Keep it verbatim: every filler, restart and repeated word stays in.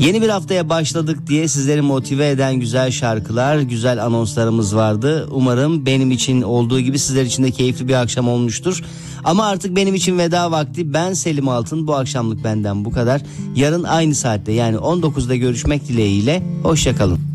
Yeni bir haftaya başladık diye sizleri motive eden güzel şarkılar, güzel anonslarımız vardı. Umarım benim için olduğu gibi sizler için de keyifli bir akşam olmuştur. Ama artık benim için veda vakti. Ben Selim Altın, bu akşamlık benden bu kadar. Yarın aynı saatte, yani on dokuzda görüşmek dileğiyle. Hoşça kalın.